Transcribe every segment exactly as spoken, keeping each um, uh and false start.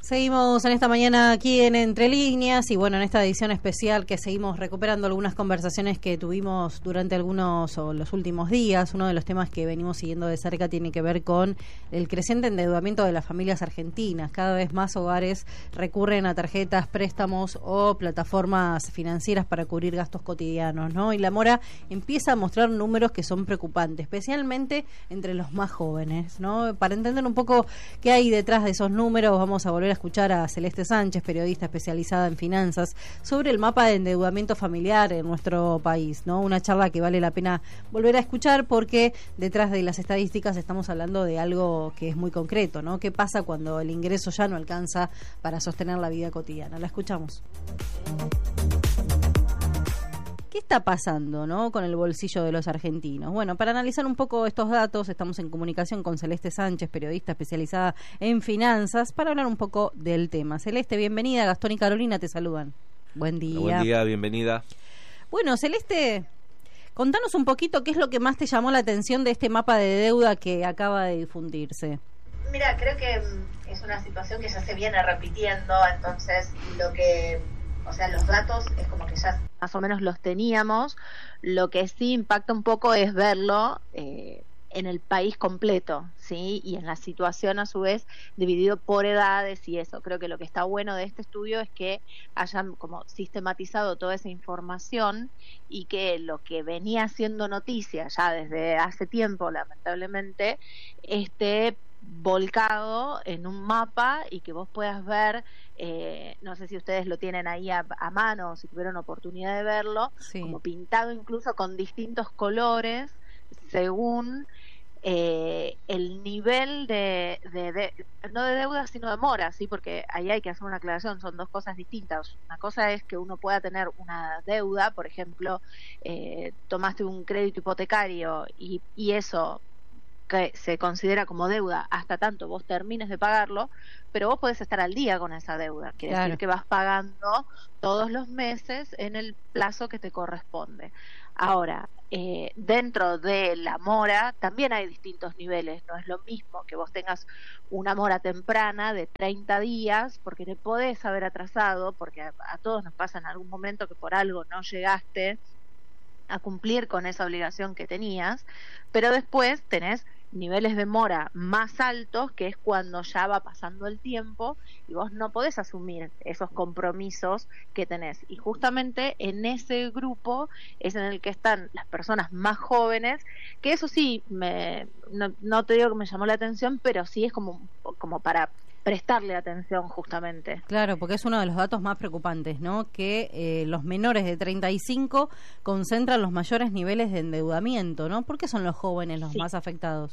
Seguimos en esta mañana aquí en Entre Líneas y bueno, en esta edición especial que seguimos recuperando algunas conversaciones que tuvimos durante algunos o los últimos días. Uno de los temas que venimos siguiendo de cerca tiene que ver con el creciente endeudamiento de las familias argentinas. Cada vez más hogares recurren a tarjetas, préstamos o plataformas financieras para cubrir gastos cotidianos, ¿no? Y la mora empieza a mostrar números que son preocupantes, especialmente entre los más jóvenes, ¿no? Para entender un poco qué hay detrás de esos números, vamos a volver a escuchar a Celeste Sánchez, periodista especializada en finanzas, sobre el mapa de endeudamiento familiar en nuestro país, ¿no? Una charla que vale la pena volver a escuchar porque detrás de las estadísticas estamos hablando de algo que es muy concreto, ¿no? ¿Qué pasa cuando el ingreso ya no alcanza para sostener la vida cotidiana? La escuchamos. ¿Qué está pasando, ¿no?, con el bolsillo de los argentinos? Bueno, para analizar un poco estos datos, estamos en comunicación con Celeste Sánchez, periodista especializada en finanzas, para hablar un poco del tema. Celeste, bienvenida. Gastón y Carolina te saludan. Buen día. Buen día, bienvenida. Bueno, Celeste, contanos un poquito qué es lo que más te llamó la atención de este mapa de deuda que acaba de difundirse. Mira, creo que es una situación que ya se viene repitiendo, entonces lo que... O sea, los datos es como que ya más o menos los teníamos. Lo que sí impacta un poco es verlo eh, en el país completo, ¿sí? Y en la situación a su vez dividido por edades y eso. Creo que lo que está bueno de este estudio es que hayan como sistematizado toda esa información y que lo que venía siendo noticia ya desde hace tiempo, lamentablemente, esté volcado en un mapa y que vos puedas ver, eh, no sé si ustedes lo tienen ahí a, a mano, si tuvieron oportunidad de verlo, sí, como pintado incluso con distintos colores según eh, el nivel de, de, de, no de deuda sino de mora, ¿sí? Porque ahí hay que hacer una aclaración, son dos cosas distintas. Una cosa es que uno pueda tener una deuda, por ejemplo, eh, tomaste un crédito hipotecario y, y eso que se considera como deuda hasta tanto vos termines de pagarlo, pero vos podés estar al día con esa deuda, quiere claro. decir que vas pagando todos los meses en el plazo que te corresponde. Ahora, eh, dentro de la mora también hay distintos niveles, no es lo mismo que vos tengas una mora temprana de treinta días, porque te podés haber atrasado, porque a, a todos nos pasa en algún momento que por algo no llegaste a cumplir con esa obligación que tenías, pero después tenés niveles de mora más altos, que es cuando ya va pasando el tiempo y vos no podés asumir esos compromisos que tenés. Y justamente en ese grupo es en el que están las personas más jóvenes, que eso sí, me, no, no te digo que me llamó la atención, pero sí es como, como para prestarle atención justamente. Claro, porque es uno de los datos más preocupantes, ¿no? Que eh, los menores de treinta y cinco concentran los mayores niveles de endeudamiento, ¿no? ¿Por qué son los jóvenes los sí. más afectados?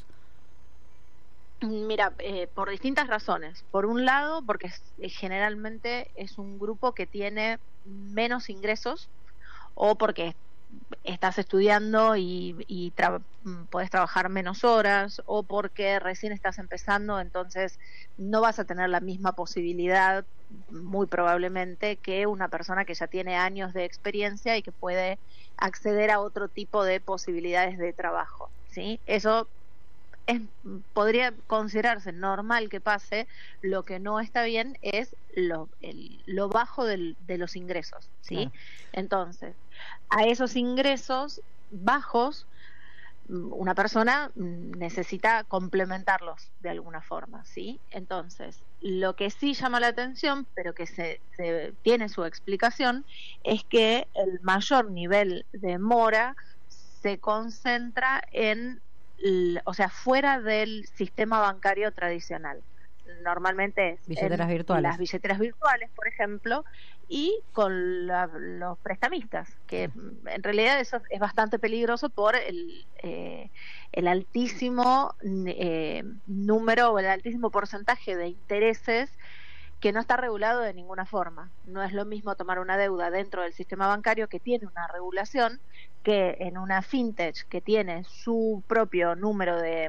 Mira, eh, por distintas razones. Por un lado, porque es, generalmente es un grupo que tiene menos ingresos, o porque estás estudiando y, y tra- podés trabajar menos horas, o porque recién estás empezando, entonces no vas a tener la misma posibilidad, muy probablemente, que una persona que ya tiene años de experiencia y que puede acceder a otro tipo de posibilidades de trabajo, ¿sí? Eso es, podría considerarse normal que pase. Lo que no está bien es lo, el, lo bajo del, de los ingresos, ¿sí? Claro. Entonces, a esos ingresos bajos, una persona necesita complementarlos de alguna forma, ¿sí? Entonces, lo que sí llama la atención, pero que se, se tiene su explicación, es que el mayor nivel de mora se concentra en, o sea, fuera del sistema bancario tradicional. Normalmente es billeteras virtuales. Las billeteras virtuales, por ejemplo, y con la, los prestamistas, que en realidad eso es bastante peligroso por el, eh, el altísimo eh, número o el altísimo porcentaje de intereses que no está regulado de ninguna forma. No es lo mismo tomar una deuda dentro del sistema bancario, que tiene una regulación, que en una fintech que tiene su propio número de,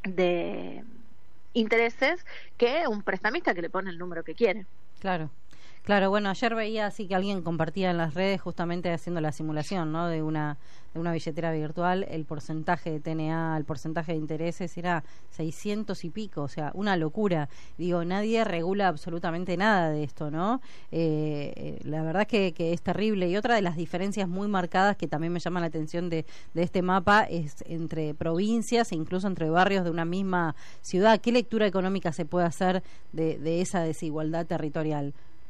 de intereses, que un prestamista que le pone el número que quiere. Claro. Claro, bueno, ayer veía así que alguien compartía en las redes justamente haciendo la simulación, ¿no? De una de una billetera virtual, el porcentaje de T N A, el porcentaje de intereses era seiscientos y pico, o sea, una locura. Digo, nadie regula absolutamente nada de esto, ¿no? Eh, eh, la verdad que, que es terrible. Y otra de las diferencias muy marcadas que también me llama la atención de, de este mapa es entre provincias e incluso entre barrios de una misma ciudad. ¿Qué lectura económica se puede hacer de, de esa desigualdad territorial?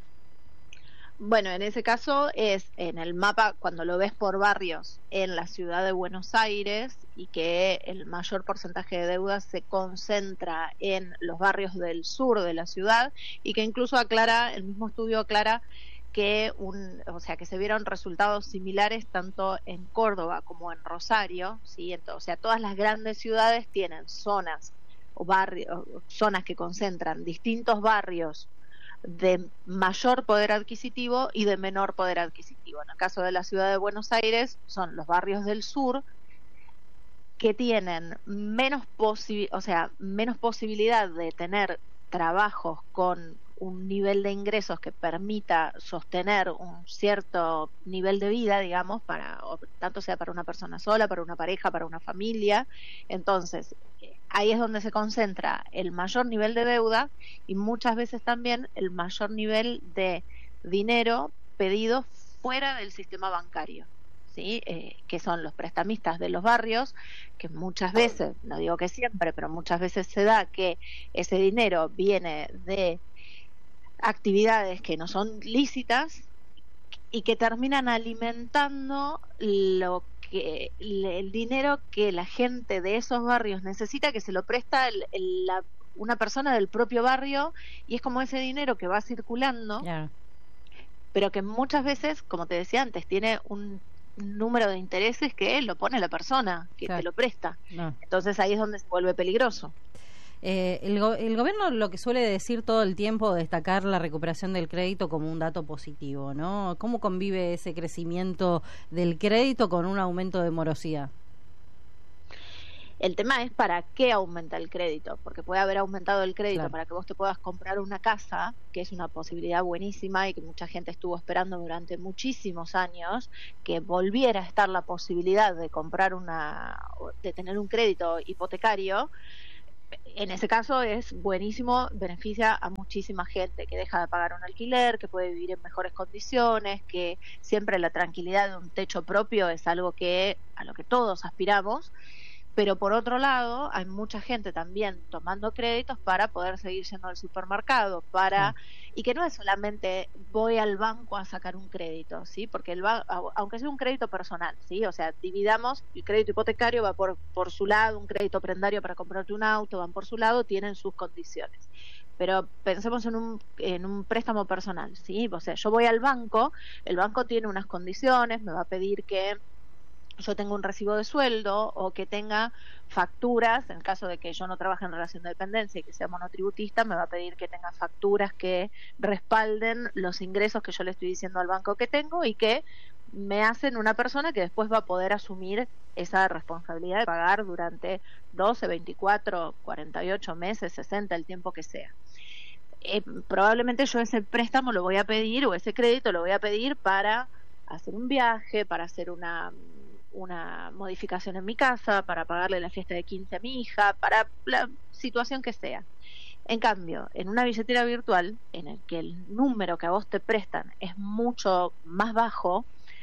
Bueno, en ese caso es en el mapa, cuando lo ves por barrios en la ciudad de Buenos Aires y que el mayor porcentaje de deuda se concentra en los barrios del sur de la ciudad y que incluso aclara, el mismo estudio aclara que un, o sea, que se vieron resultados similares tanto en Córdoba como en Rosario, ¿sí? Entonces, o sea, todas las grandes ciudades tienen zonas o barrios, zonas que concentran distintos barrios de mayor poder adquisitivo y de menor poder adquisitivo. En el caso de la ciudad de Buenos Aires son los barrios del sur que tienen menos posi- o sea, menos posibilidad de tener trabajos con un nivel de ingresos que permita sostener un cierto nivel de vida, digamos, para tanto sea para una persona sola, para una pareja, para una familia. Entonces, ahí es donde se concentra el mayor nivel de deuda y muchas veces también el mayor nivel de dinero pedido fuera del sistema bancario, ¿sí? Eh, que son los prestamistas de los barrios, que muchas veces, no digo que siempre, pero muchas veces se da que ese dinero viene de actividades que no son lícitas y que terminan alimentando lo que el dinero que la gente de esos barrios necesita, que se lo presta el, el, la, una persona del propio barrio, y es como ese dinero que va circulando, yeah. pero que muchas veces, como te decía antes, tiene un número de intereses que lo pone la persona que claro. te lo presta. No. Entonces ahí es donde se vuelve peligroso. Eh, el, go el gobierno lo que suele decir todo el tiempo, destacar la recuperación del crédito como un dato positivo, ¿no? ¿Cómo convive ese crecimiento del crédito con un aumento de morosidad? El tema es para qué aumenta el crédito, porque puede haber aumentado el crédito claro. para que vos te puedas comprar una casa, que es una posibilidad buenísima y que mucha gente estuvo esperando durante muchísimos años, que volviera a estar la posibilidad de comprar una, de tener un crédito hipotecario. En ese caso es buenísimo, beneficia a muchísima gente que deja de pagar un alquiler, que puede vivir en mejores condiciones, que siempre la tranquilidad de un techo propio es algo que a lo que todos aspiramos. Pero por otro lado, hay mucha gente también tomando créditos para poder seguir yendo al supermercado, para sí. y que no es solamente voy al banco a sacar un crédito, ¿sí? Porque el ba aunque sea un crédito personal, ¿sí? O sea, dividamos, el crédito hipotecario va por, por su lado, un crédito prendario para comprarte un auto van por su lado, tienen sus condiciones. Pero pensemos en un, en un préstamo personal, ¿sí? O sea, yo voy al banco, el banco tiene unas condiciones, me va a pedir que yo tengo un recibo de sueldo o que tenga facturas, en caso de que yo no trabaje en relación de dependencia y que sea monotributista, me va a pedir que tenga facturas que respalden los ingresos que yo le estoy diciendo al banco que tengo y que me hacen una persona que después va a poder asumir esa responsabilidad de pagar durante doce, veinticuatro, cuarenta y ocho meses, sesenta, el tiempo que sea. Eh, probablemente yo ese préstamo lo voy a pedir o ese crédito lo voy a pedir para hacer un viaje, para hacer una una modificación en mi casa, para pagarle la fiesta de quince a mi hija, para la situación que sea. En cambio, en una billetera virtual, en el que el número que a vos te prestan es mucho más bajo,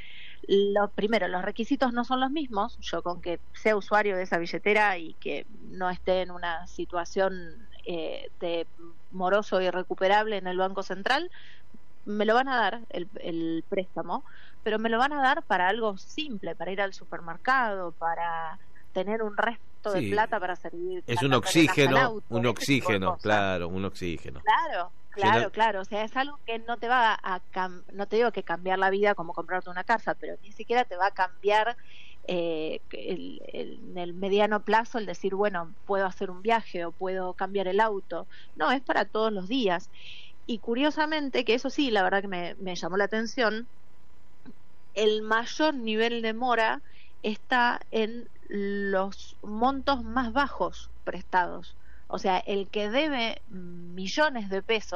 lo primero, los requisitos no son los mismos. Yo con que sea usuario de esa billetera y que no esté en una situación eh, de moroso irrecuperable en el Banco Central, me lo van a dar el, el préstamo, pero me lo van a dar para algo simple, para ir al supermercado, para tener un resto sí. de plata para servir. Es un oxígeno, auto, un oxígeno, claro, un oxígeno. Claro, claro, no... claro. O sea, es algo que no te va a, cam no te digo que cambiar la vida como comprarte una casa, pero ni siquiera te va a cambiar eh, el, el, en el mediano plazo el decir, bueno, puedo hacer un viaje o puedo cambiar el auto. No, es para todos los días. Y curiosamente, que eso sí, la verdad que me, me llamó la atención, el mayor nivel de mora está en los montos más bajos prestados. O sea, el que debe millones de pesos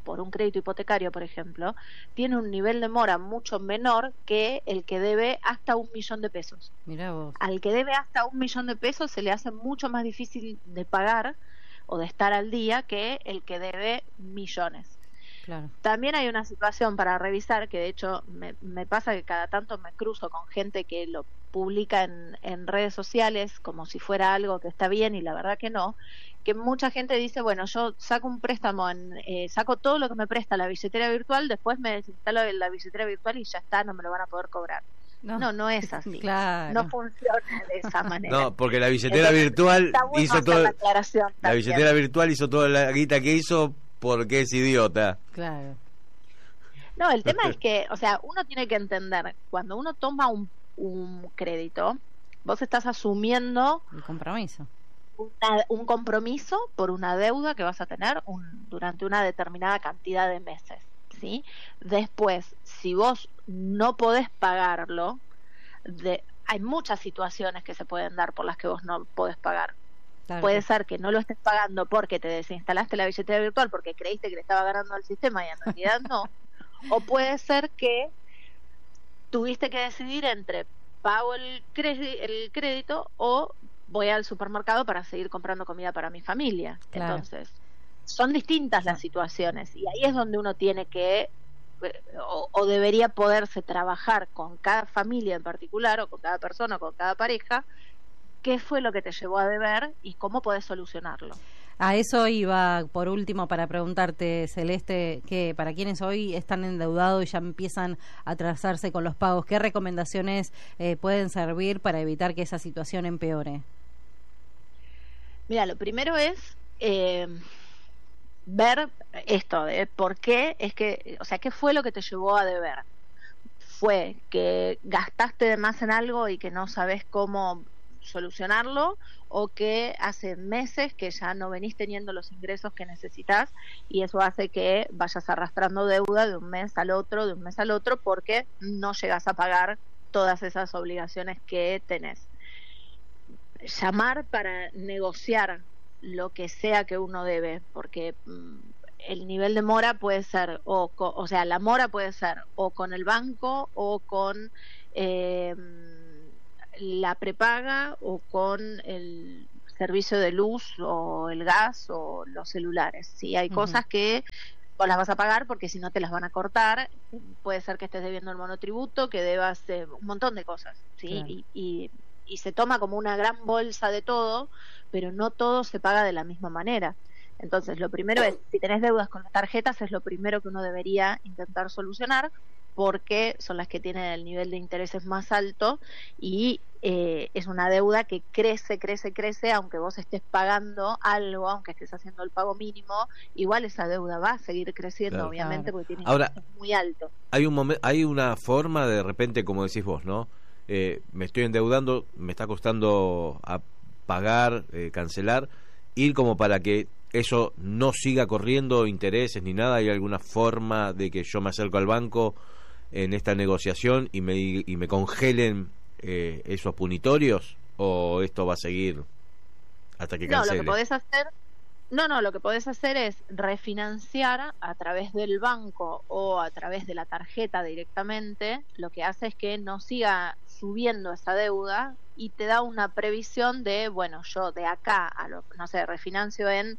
por un crédito hipotecario, por ejemplo, tiene un nivel de mora mucho menor que el que debe hasta un millón de pesos. Mirá vos. Al que debe hasta un millón de pesos se le hace mucho más difícil de pagar o de estar al día que el que debe millones. Claro. También hay una situación para revisar, que de hecho me, me pasa que cada tanto me cruzo con gente que lo publica en, en redes sociales como si fuera algo que está bien, y la verdad que no, que mucha gente dice, bueno, yo saco un préstamo, en, eh, saco todo lo que me presta la billetera virtual, después me desinstalo la billetera virtual y ya está, no me lo van a poder cobrar. No, no, no es así. Claro. No funciona de esa manera. No, porque la billetera Entonces, virtual bueno hizo todo. La, la billetera virtual hizo toda la guita que hizo porque es idiota. Claro. No, el tema es que, o sea, uno tiene que entender, cuando uno toma un, un crédito, vos estás asumiendo un compromiso. Una, un compromiso por una deuda que vas a tener un, durante una determinada cantidad de meses, ¿sí? Después, si vos no podés pagarlo, de, hay muchas situaciones que se pueden dar por las que vos no podés pagar. Claro. Puede ser que no lo estés pagando porque te desinstalaste la billetera virtual porque creíste que le estaba ganando al sistema y en realidad no. O puede ser que tuviste que decidir entre pago el, cre- el crédito o voy al supermercado para seguir comprando comida para mi familia. Claro. Entonces, son distintas las situaciones y ahí es donde uno tiene que o, o debería poderse trabajar con cada familia en particular o con cada persona o con cada pareja qué fue lo que te llevó a deber y cómo podés solucionarlo. A eso iba, por último, para preguntarte, Celeste, que para quienes hoy están endeudados y ya empiezan a atrasarse con los pagos, ¿qué recomendaciones eh, pueden servir para evitar que esa situación empeore? Mira, lo primero es eh, ver esto, de por qué es que, o sea, qué fue lo que te llevó a deber. ¿Fue que gastaste de más en algo y que no sabes cómo solucionarlo, o que hace meses que ya no venís teniendo los ingresos que necesitas y eso hace que vayas arrastrando deuda de un mes al otro, de un mes al otro, porque no llegas a pagar todas esas obligaciones que tenés? Llamar para negociar lo que sea que uno debe, porque mmm, el nivel de mora puede ser, o, o sea, la mora puede ser o con el banco o con eh, la prepaga o con el servicio de luz o el gas o los celulares. Sí, hay uh-huh. cosas que vos las vas a pagar porque si no te las van a cortar. Puede ser que estés debiendo el monotributo, que debas eh, un montón de cosas, ¿sí? Claro. Y, y, y se toma como una gran bolsa de todo, pero no todo se paga de la misma manera. Entonces, lo primero es, si tenés deudas con las tarjetas, es lo primero que uno debería intentar solucionar, porque son las que tienen el nivel de intereses más alto y eh, es una deuda que crece, crece, crece, aunque vos estés pagando algo, aunque estés haciendo el pago mínimo, igual esa deuda va a seguir creciendo, claro, obviamente, claro, porque tiene Ahora, muy alto. Hay un momen- hay una forma de repente, como decís vos, ¿no? Eh, me estoy endeudando, me está costando a pagar, eh, cancelar, ir como para que eso no siga corriendo intereses ni nada. ¿Hay alguna forma de que yo me acerco al banco en esta negociación y me y me congelen eh, esos punitorios, o esto va a seguir hasta que cancele? No, lo que podés hacer, no, no, lo que podés hacer es refinanciar a través del banco o a través de la tarjeta directamente. Lo que hace es que no siga subiendo esa deuda y te da una previsión de, bueno, yo de acá a lo, no sé, refinancio en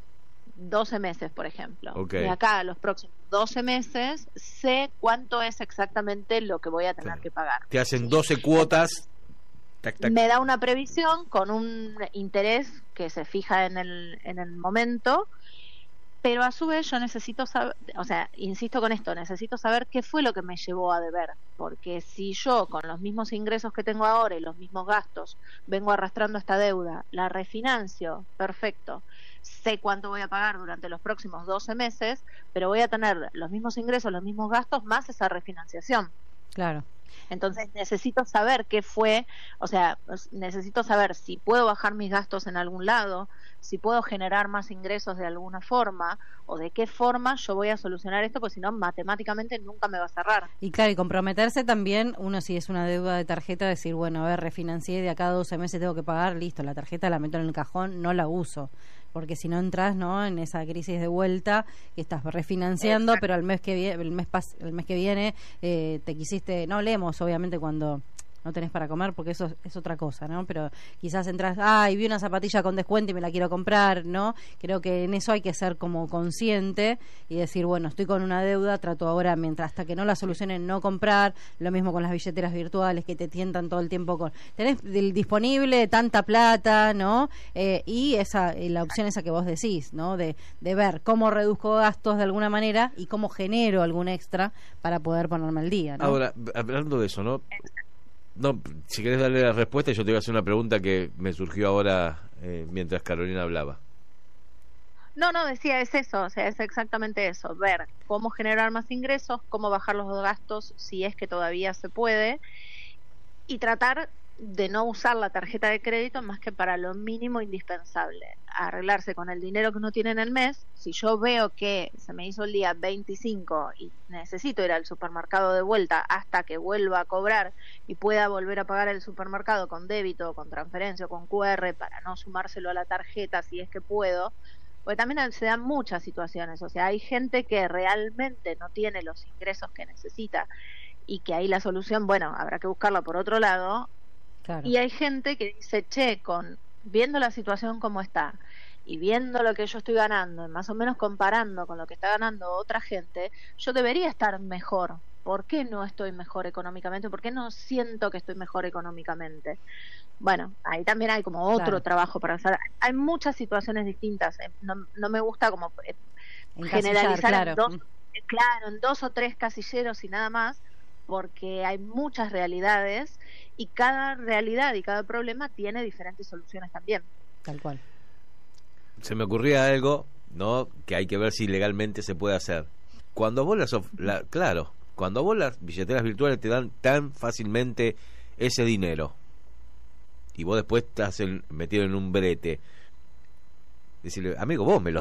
doce meses, por ejemplo. Okay. De acá a los próximos doce meses sé cuánto es exactamente lo que voy a tener, claro, que pagar. Te hacen doce cuotas. Tac, tac. Me da una previsión con un interés que se fija en el, en el momento, pero a su vez yo necesito saber, o sea, insisto con esto, necesito saber qué fue lo que me llevó a deber, porque si yo con los mismos ingresos que tengo ahora y los mismos gastos vengo arrastrando esta deuda, la refinancio, perfecto, sé cuánto voy a pagar durante los próximos doce meses, pero voy a tener los mismos ingresos, los mismos gastos, más esa refinanciación. Claro. Entonces necesito saber qué fue, o sea, necesito saber si puedo bajar mis gastos en algún lado, si puedo generar más ingresos de alguna forma, o de qué forma yo voy a solucionar esto, porque si no, matemáticamente nunca me va a cerrar. Y claro, y comprometerse también, uno si es una deuda de tarjeta, decir, bueno, a ver, refinancié, de acá a doce meses tengo que pagar, listo, la tarjeta la meto en el cajón, no la uso. porque si no entras, ¿no?, en esa crisis de vuelta que estás refinanciando. Exacto. Pero el mes que viene, el mes pas el mes que viene eh, te quisiste, no hablemos obviamente cuando no tenés para comer, porque eso es otra cosa, ¿no? Pero quizás entras, ay, vi una zapatilla con descuento y me la quiero comprar, ¿no? Creo que en eso hay que ser como consciente y decir, bueno, estoy con una deuda, trato ahora, mientras hasta que no la solucionen, no comprar. Lo mismo con las billeteras virtuales que te tientan todo el tiempo con, tenés disponible tanta plata, ¿no? Eh, y esa la opción esa que vos decís, ¿no? De, de ver cómo reduzco gastos de alguna manera y cómo genero algún extra para poder ponerme al día, ¿no? Ahora, hablando de eso, ¿no? No, si querés darle la respuesta, yo te voy a hacer una pregunta que me surgió ahora eh, mientras Carolina hablaba. No, no, decía, es eso, o sea, es exactamente eso, ver cómo generar más ingresos, cómo bajar los gastos, si es que todavía se puede, y tratar de no usar la tarjeta de crédito más que para lo mínimo indispensable, arreglarse con el dinero que uno tiene en el mes. Si yo veo que se me hizo el día veinticinco y necesito ir al supermercado de vuelta hasta que vuelva a cobrar y pueda volver a pagar el supermercado con débito, con transferencia o con Q R para no sumárselo a la tarjeta si es que puedo, porque también se dan muchas situaciones, o sea, hay gente que realmente no tiene los ingresos que necesita y que ahí la solución, bueno, habrá que buscarla por otro lado. Claro. Y hay gente que dice, che, con viendo la situación como está y viendo lo que yo estoy ganando, y más o menos comparando con lo que está ganando otra gente, yo debería estar mejor. ¿Por qué no estoy mejor económicamente? ¿Por qué no siento que estoy mejor económicamente? Bueno, ahí también hay como otro claro. trabajo para hacer. Hay muchas situaciones distintas. No, no me gusta como eh, generalizar claro. en dos, eh, claro, en dos o tres casilleros y nada más, porque hay muchas realidades y cada realidad y cada problema tiene diferentes soluciones también. Tal cual. Se me ocurría algo, ¿no?, que hay que ver si legalmente se puede hacer. Cuando vos las, la, claro, cuando vos las billeteras virtuales te dan tan fácilmente ese dinero y vos después estás en, metido en un brete, decirle, amigo, vos me lo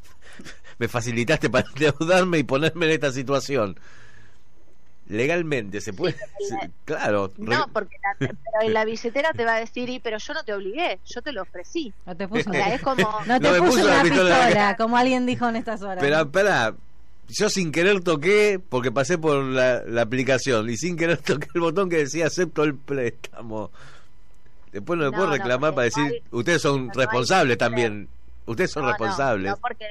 me facilitaste para endeudarme y ponerme en esta situación. Legalmente se puede, sí, se, claro. No, porque la, pero la billetera te va a decir, y pero yo no te obligué, yo te lo ofrecí. No te puso, o sea, es como, no te no puso, puso una pistola, pistola como alguien dijo en estas horas. Pero espera, yo sin querer toqué, porque pasé por la, la aplicación, y sin querer toqué el botón que decía acepto el préstamo. Después no me no, puedo reclamar no, para decir, hay, ustedes son no, responsables no también, ustedes son no, responsables. No, no, porque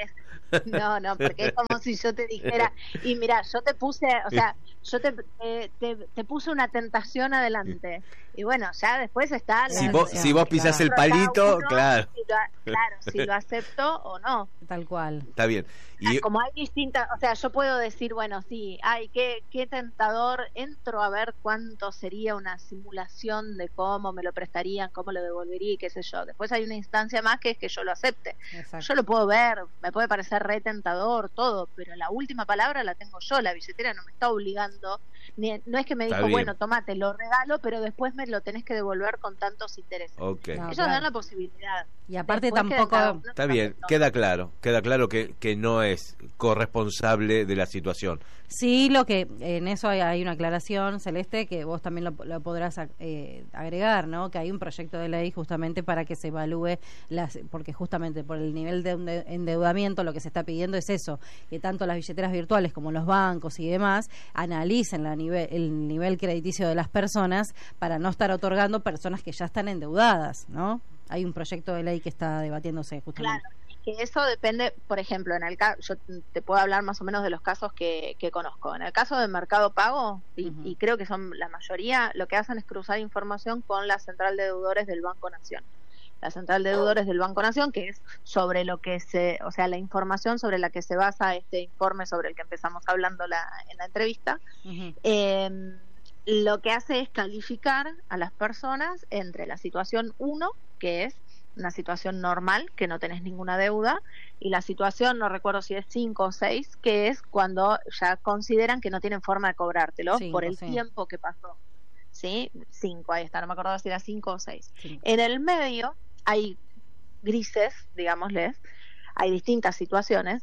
no, no, porque es como si yo te dijera, y mira, yo te puse, o sea, yo te, te, te, te puse una tentación adelante. Y bueno, ya después está la, si vos, si vos pisás claro. el palito, uno, claro. Si lo, claro, si lo acepto o no. Tal cual. Está bien. Y como hay distintas, o sea, yo puedo decir, bueno, sí, ay, qué, qué tentador, entro a ver cuánto sería una simulación de cómo me lo prestarían, cómo lo devolvería y qué sé yo. Después hay una instancia más que es que yo lo acepte. Exacto. Yo lo puedo ver, me puede parecer re tentador, todo, pero la última palabra la tengo yo, la billetera no me está obligando, ni, no es que me dijo, bueno, toma, te lo regalo, pero después me lo tenés que devolver con tantos intereses. Okay. No, ellos claro. dan la posibilidad. Y aparte después tampoco... Queda, está bien, no. queda claro, queda claro que, que no es corresponsable de la situación. Sí, lo que en eso hay, hay una aclaración, Celeste, que vos también lo, lo podrás eh, agregar, ¿no? Que hay un proyecto de ley justamente para que se evalúe, las, porque justamente por el nivel de endeudamiento lo que se está pidiendo es eso, que tanto las billeteras virtuales como los bancos y demás analicen la nivel, el nivel crediticio de las personas para no estar otorgando personas que ya están endeudadas, ¿no? Hay un proyecto de ley que está debatiéndose justamente. Claro. Que eso depende, por ejemplo, en el caso, yo te puedo hablar más o menos de los casos que, que conozco. En el caso de Mercado Pago, y, uh-huh. y creo que son la mayoría, lo que hacen es cruzar información con la central de deudores del Banco Nación. La central de deudores del Banco Nación, que es sobre lo que se, o sea, la información sobre la que se basa este informe sobre el que empezamos hablando la, en la entrevista, uh-huh. eh, lo que hace es calificar a las personas entre la situación uno, que es una situación normal, que no tenés ninguna deuda, y la situación, no recuerdo si es cinco o seis, que es cuando ya consideran que no tienen forma de cobrártelo cinco, por el sí. tiempo que pasó. ¿Sí? cinco, ahí está, no me acuerdo si era cinco o seis. Sí. En el medio hay grises, digámosles, hay distintas situaciones,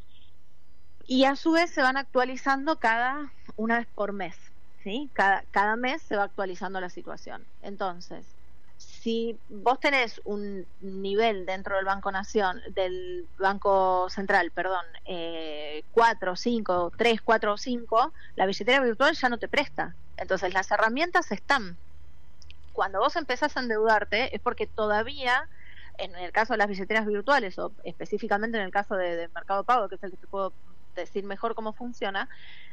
y a su vez se van actualizando cada una vez por mes, ¿sí? Cada, cada mes se va actualizando la situación. Entonces, si vos tenés un nivel dentro del Banco Nación, del Banco Central, perdón, eh, cuatro, cinco, tres, cuatro o cinco, la billetera virtual ya no te presta. Entonces las herramientas están. Cuando vos empezás a endeudarte es porque todavía, en el caso de las billeteras virtuales o específicamente en el caso de, de Mercado Pago, que es el que te puedo decir mejor cómo funciona,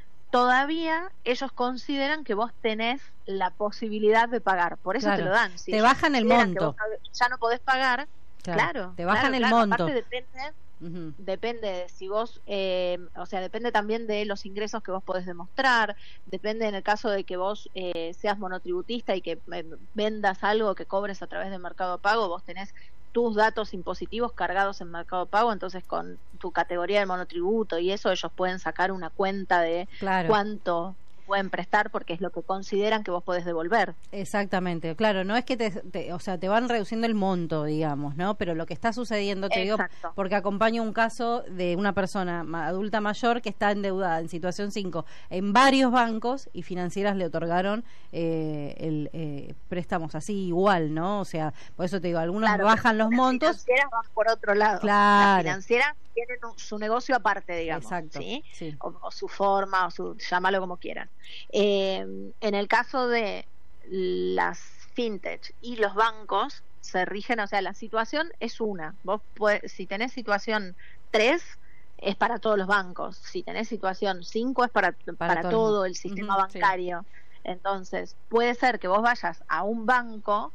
todavía ellos consideran que vos tenés la posibilidad de pagar, por eso claro, te lo dan. Si te bajan el monto. Ya no podés pagar, claro, claro te bajan claro, el claro. monto. Aparte depende, uh-huh. depende de si vos, eh, o sea, depende también de los ingresos que vos podés demostrar, depende en el caso de que vos eh, seas monotributista y que eh, vendas algo que cobres a través de Mercado Pago, vos tenés tus datos impositivos cargados en Mercado Pago, entonces con tu categoría de monotributo y eso ellos pueden sacar una cuenta de claro. cuánto pueden prestar porque es lo que consideran que vos podés devolver. Exactamente, claro, no es que te, te o sea, te van reduciendo el monto, digamos, ¿no? Pero lo que está sucediendo, te Exacto. digo, porque acompaño un caso de una persona adulta mayor que está endeudada en situación cinco en varios bancos y financieras le otorgaron eh, el eh, préstamos así igual, ¿no? O sea, por eso te digo, algunos claro, bajan los las montos. Las financieras van por otro lado. Claro. Las financieras tienen un, su negocio aparte, digamos. Exacto. ¿sí? Sí. O, o su forma, o su, llámalo como quieran. Eh, en el caso de las fintech y los bancos se rigen, o sea, la situación es una. Vos podés, si tenés situación tres es para todos los bancos, si tenés situación cinco es para, para, para todo, todo el sistema uh-huh, bancario. Sí. Entonces, puede ser que vos vayas a un banco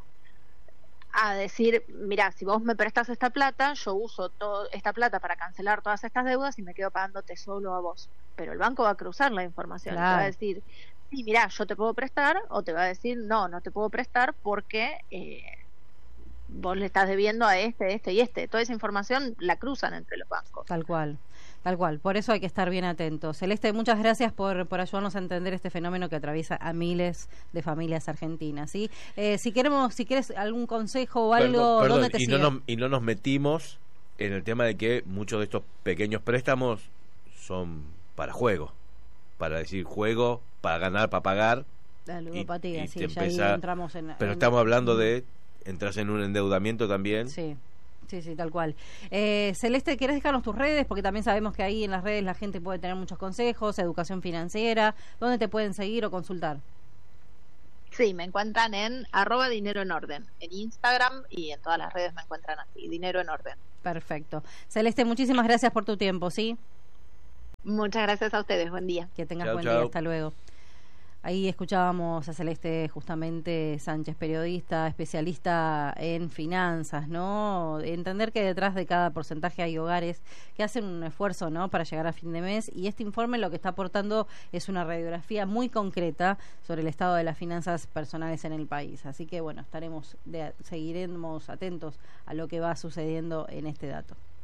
a decir, mira, si vos me prestas esta plata, yo uso todo esta plata para cancelar todas estas deudas y me quedo pagándote solo a vos. Pero el banco va a cruzar la información, claro. te va a decir, sí, mira, yo te puedo prestar, o te va a decir, no, no te puedo prestar porque eh, vos le estás debiendo a este, este y este. Toda esa información la cruzan entre los bancos. Tal cual. Tal cual, por eso hay que estar bien atentos. Celeste, muchas gracias por, por ayudarnos a entender este fenómeno que atraviesa a miles de familias argentinas. ¿sí? Eh, si queremos, si quieres algún consejo o algo, perdón, ¿dónde te y siguen? no, nos, y no nos metimos en el tema de que muchos de estos pequeños préstamos son para juego, para decir juego, para ganar, para pagar. La ludopatía, y, y sí, ya empezá, ahí entramos en... Pero en, estamos hablando de entras en un endeudamiento también. Sí. Sí, sí, tal cual. Eh, Celeste, ¿querés dejarnos tus redes? Porque también sabemos que ahí en las redes la gente puede tener muchos consejos, educación financiera. ¿Dónde te pueden seguir o consultar? Sí, me encuentran en arroba dinero en orden, en Instagram y en todas las redes me encuentran así, dinero en orden. Perfecto. Celeste, muchísimas gracias por tu tiempo, ¿sí? Muchas gracias a ustedes, buen día. Que tengas chau, buen chau. día, hasta luego. Ahí escuchábamos a Celeste justamente Sánchez, periodista, especialista en finanzas, ¿no? Entender que detrás de cada porcentaje hay hogares que hacen un esfuerzo, ¿no?, para llegar a fin de mes, y este informe lo que está aportando es una radiografía muy concreta sobre el estado de las finanzas personales en el país. Así que, bueno, estaremos, de, seguiremos atentos a lo que va sucediendo en este dato.